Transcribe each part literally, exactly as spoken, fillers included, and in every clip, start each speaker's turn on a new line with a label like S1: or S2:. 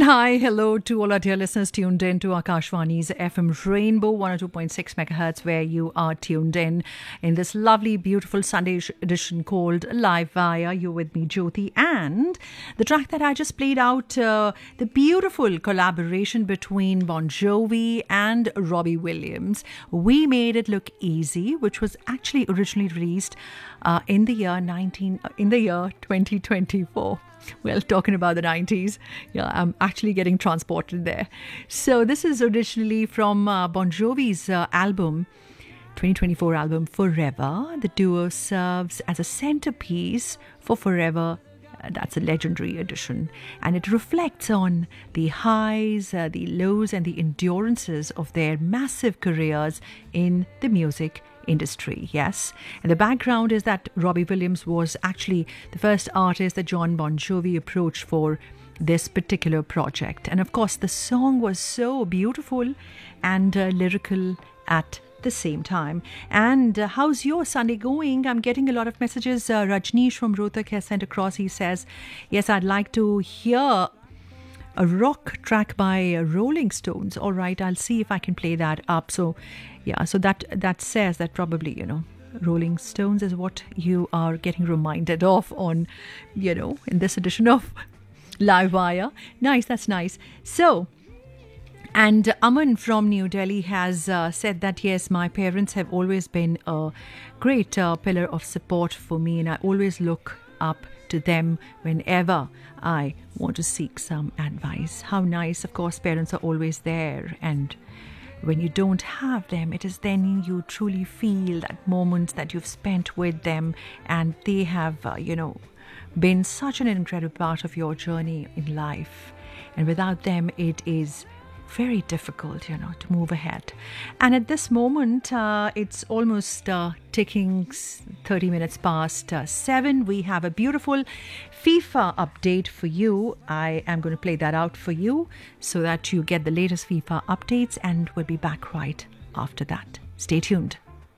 S1: Hi, hello to all our dear listeners tuned in to Akashvani's F M Rainbow one oh two point six megahertz, where you are tuned in in this lovely, beautiful Sunday edition called Live Via. You're with me, Jyoti, and the track that I just played out, uh, the beautiful collaboration between Bon Jovi and Robbie Williams, We Made It Look Easy, which was actually originally released uh, in the year nineteen uh, in the year twenty twenty-four. Well, talking about the nineties, yeah, I'm actually getting transported there. So this is originally from uh, Bon Jovi's uh, album, twenty twenty-four album, Forever. The duo serves as a centerpiece for Forever. Uh, that's a legendary edition. And it reflects on the highs, uh, the lows, and the endurances of their massive careers in the music industry. Yes, and the background is that Robbie Williams was actually the first artist that John Bon Jovi approached for this particular project, and of course the song was so beautiful and uh, lyrical at the same time. And uh, how's your Sunday going? I'm getting a lot of messages. uh, Rajneesh from Rohtak has sent across. He says, yes, I'd like to hear a rock track by Rolling Stones. All right, I'll see if I can play that up. So yeah, so that that says that probably, you know, Rolling Stones is what you are getting reminded of on, you know, in this edition of Live Wire. Nice, that's nice. So, and Aman from New Delhi has uh, said that, yes, my parents have always been a great uh, pillar of support for me, and I always look up to them whenever I want to seek some advice. How nice. Of course, parents are always there, and when you don't have them, it is then you truly feel that moment that you've spent with them, and they have, uh, you know, been such an incredible part of your journey in life. And without them, it is very difficult, you know, to move ahead. And at this moment, uh, it's almost uh, ticking thirty minutes past uh, seven. We have a beautiful FIFA update for you. I am going to play that out for you so that you get the latest FIFA updates, and we'll be back right after that. Stay tuned.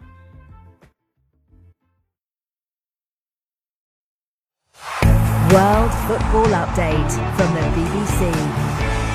S2: World Football Update from the B B C.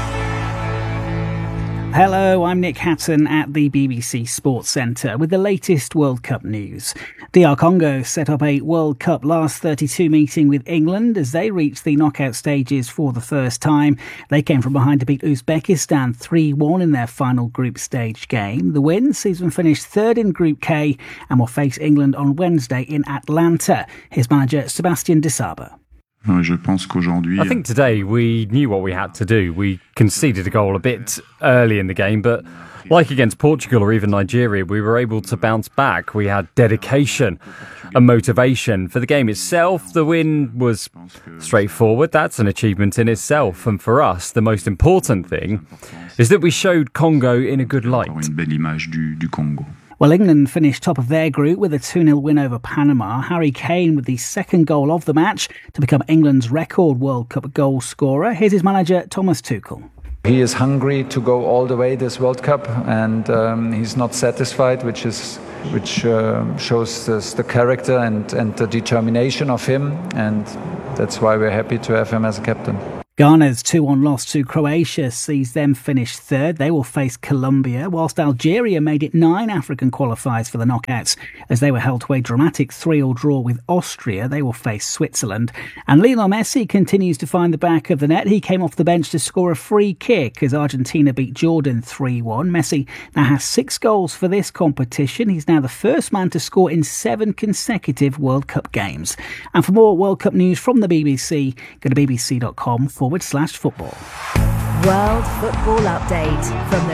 S3: Hello, I'm Nick Hatton at the B B C Sports Centre with the latest World Cup news. D R Congo set up a World Cup last thirty-two meeting with England as they reached the knockout stages for the first time. They came from behind to beat Uzbekistan three one in their final group stage game. The win sees them finish third in Group K and will face England on Wednesday in Atlanta. His manager, Sebastian Desabre.
S4: I think today we knew what we had to do. We conceded a goal a bit early in the game, but like against Portugal or even Nigeria, we were able to bounce back. We had dedication and motivation. For the game itself, the win was straightforward. That's an achievement in itself. And for us, the most important thing is that we showed Congo in a good light.
S3: Well, England finished top of their group with a two nil win over Panama. Harry Kane with the second goal of the match to become England's record World Cup goal scorer. Here's his manager, Thomas Tuchel.
S5: He is hungry to go all the way this World Cup, and um, he's not satisfied, which is which uh, shows this, the character and, and the determination of him, and that's why we're happy to have him as a captain.
S3: Ghana's two one loss to Croatia sees them finish third. They will face Colombia, whilst Algeria made it nine African qualifiers for the knockouts as they were held to a dramatic three all draw with Austria. They will face Switzerland. And Lionel Messi continues to find the back of the net. He came off the bench to score a free kick as Argentina beat Jordan three one. Messi now has six goals for this competition. He's now the first man to score in seven consecutive World Cup games. And for more World Cup news from the B B C, go to b b c dot com forward slash football.
S2: World Football Update from the